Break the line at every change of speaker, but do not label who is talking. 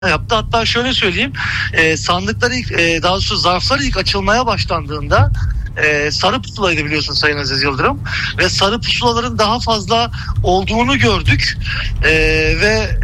yaptı. Hatta şöyle söyleyeyim, sandıklar ilk, daha doğrusu zarflar ilk açılmaya başlandığında sarı pusulaydı biliyorsun Sayın Aziz Yıldırım, ve sarı pusulaların daha fazla olduğunu gördük. Ve